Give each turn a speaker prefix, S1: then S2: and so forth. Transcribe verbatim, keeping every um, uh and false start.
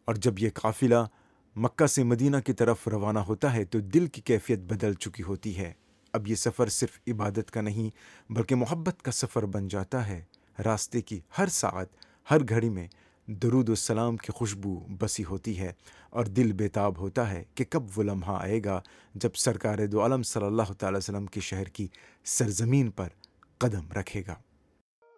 S1: और जब ये काफ़िला मक्का से मदीना की तरफ रवाना होता है तो दिल की कैफियत बदल चुकी होती है। अब ये सफ़र सिर्फ इबादत का नहीं बल्कि मोहब्बत का सफ़र बन जाता है। रास्ते की हर साअत, हर घड़ी में दरूद व सलाम की खुशबू बसी होती है और दिल बेताब होता है कि कब वो लम्हा आएगा जब सरकार दो आलम सल्लल्लाहु अलैहि वसल्लम के शहर की सरजमीन पर कदम रखेगा।